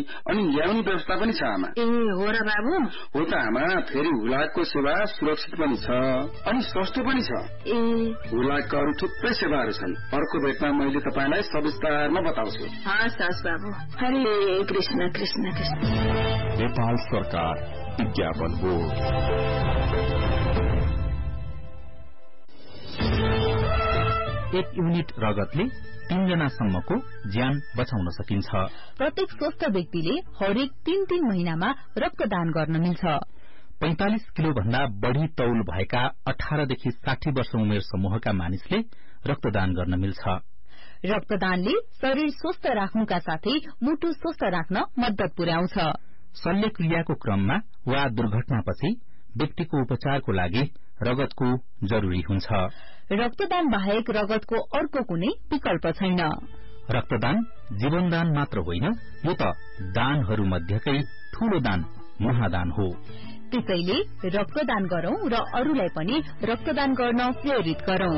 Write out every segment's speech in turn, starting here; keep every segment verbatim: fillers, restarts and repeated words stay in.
अनि ल्याउने व्यवस्था पनि छ आमा। ए हो र बाबु? हो त आमा, फेरि हुलाकको सेवा सुरक्षित पनि छ अनि सस्तो पनि छ। ए हुलाकका अरू थुप्रै सेवाहरू छन्। अर्को भेटमा मैले तपाईलाई सविस्तारमा बताउँछु। हस् हस् बाबु। हरे कृष्ण कृष्ण कृष्ण। नेपाल सरकार विज्ञापन बोर्ड। एक युनिट रगतले तीन जनासम्मको ज्यान बचाउन सकिन्छ। प्रत्येक स्वस्थ व्यक्तिले हरेक तीन तीन महिनामा रक्तदान गर्न मिल्छ। पैंतालिस किलो भन्दा बढ़ी तौल भएका अठारदेखि साठी वर्ष उमेर समूहका मानिसले रक्तदान गर्न मिल्छ। रक्तदानले शरीर स्वस्थ राख्नुका साथै मुटु स्वस्थ राख्न मद्दत पुर्याउँछ। शल्यक्रियाको क्रममा वा दुर्घटनापछि व्यक्तिको उपचारको लागि रगतको जरूरी हुन्छ। रक्तदान बाहेक रगतको अर्को कुनै विकल्प छैन। रक्तदान जीवनदान मात्र होइन, यो त दानहरू मध्येकै ठूलो दान महादान हो। त्यसैले रक्तदान गरौं र अरूलाई पनि रक्तदान गर्न प्रेरित गरौं।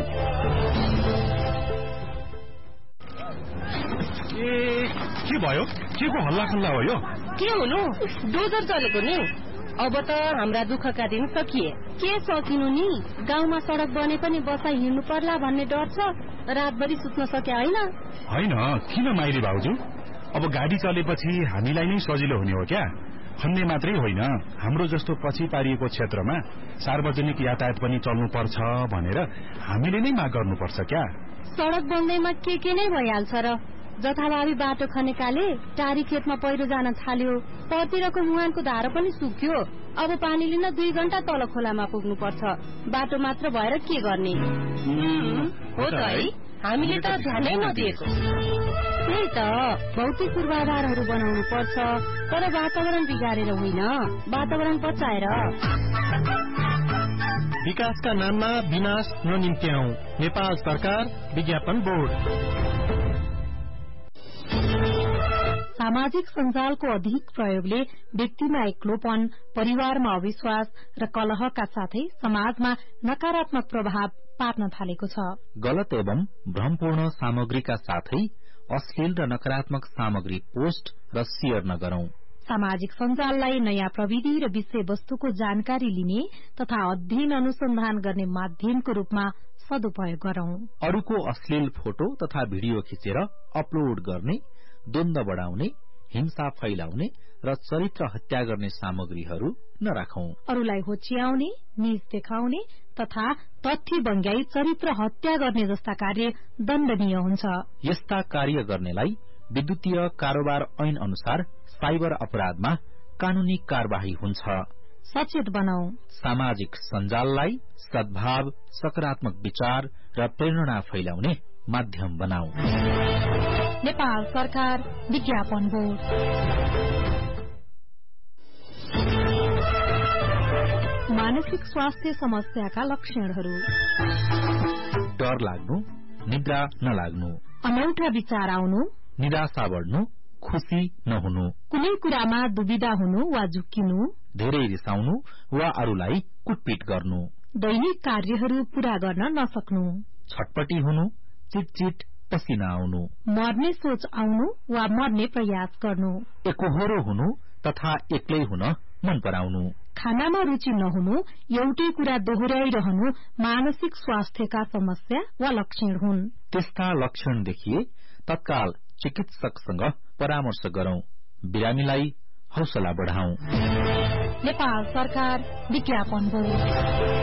ए के भयो? के को हल्ला खल्ला हो यो? के हुनु? डोजर चलेको नि। अब त हाम्रा दुःखका दिन सकिए। के सकिनु नि? गाउँमा सड़क बने पनि बसाई हिँड्नु पर्ला भन्ने डर छ। रातभरि सुत्न सके होइन? होइन, किन माइली भाउजू? अब गाडी चलेपछि हामीलाई नै सजिलो हुने हो क्या? भन्ने मात्रै होइन, हाम्रो जस्तो पछि पारिएको क्षेत्रमा सार्वजनिक यातायात पनि चल्नु पर्छ भनेर हामीले नै माग गर्नुपर्छ क्या? सड़क बन्दैमा के के नै भइहाल्छ र? जथाभावी बाटो खनेकाले टारी खेतमा पहिरो जान थाल्यो। परतिरको मुहानको धारो पनि सुक्यो। अब पानी लिन दुई घण्टा तल खोलामा पुग्नु पर्छ। बाटो मात्र भएर के गर्ने? हो त है, हामीले त ध्यानै नदिएको। त्यही त, भौतिक पूर्वाधारहरू बनाउनु पर्छ, तर वातावरण बिगारेर होइन, वातावरण बचाएर। विकासका नाममा विनाश ननिम्त्याउँ। नेपाल सरकार विज्ञापन बोर्ड। सामाजिक सञ्जालको अधिक प्रयोगले व्यक्तिमा एक्लोपन, परिवारमा अविश्वास र कलहका साथै समाजमा नकारात्मक प्रभाव पार्न थालेको छ। गलत एवं भ्रमपूर्ण सामग्रीका साथै अश्लील र नकारात्मक सामग्री पोस्ट र शेयर नगरौं। सामाजिक सञ्जाललाई नयाँ प्रविधि र विषयवस्तुको जानकारी लिने तथा अध्ययन अनुसन्धान गर्ने माध्यमको रूपमा सदुपयोग गरौं। अरूको अश्लील फोटो तथा भिडियो खिचेर अपलोड गर्ने, द्वन्द्व बढ़ाउने, हिंसा फैलाउने र चरित्र हत्या गर्ने सामग्रीहरू नराखौं। अरूलाई होच्याउने, नीच देखाउने तथा तथ्य बङ्ग्याई चरित्र हत्या गर्ने जस्ता कार्य दण्डनीय हुन्छ। यस्ता कार्य गर्नेलाई विद्युतीय कारोबार ऐन अनुसार साइबर अपराधमा कानूनी कार्यवाही हुन्छ। सचेत बनाऊ। सामाजिक सञ्जाललाई सद्भाव, सकारात्मक विचार र प्रेरणा फैलाउने माध्यम बनाऊ। नेपाल सरकार विज्ञापन बोर्ड। मानसिक स्वास्थ्य समस्याका लक्षणहरू: डर लाग्नु, निद्रा नलाग्नु, अनौठा विचार आउनु, निराशा बढ्नु, खुशी नहुनु, कुनै कुरामा दुविधा हुनु वा झुक्किनु, धेरै रिसाउनु वा अरूलाई कुटपिट गर्नु, दैनिक कार्यहरू पूरा गर्न नसक्नु, छटपटी हुनु, चिटचिट पसिना आउनु, मर्ने सोच आउनु वा मर्ने प्रयास गर्नु, एकोहोरो हुनु तथा एक्लै हुन मन पराउनु, खानामा रुचि नहुनु, एउटै कुरा दोहोर्याइरहनु मानसिक स्वास्थ्यका समस्या वा लक्षण हुन्। त्यस्ता लक्षण देखिए तत्काल चिकित्सकसँग परामर्श गरौं। बिरामीलाई हौसला बढाऊ। नेपाल सरकार विज्ञापन बोर्ड।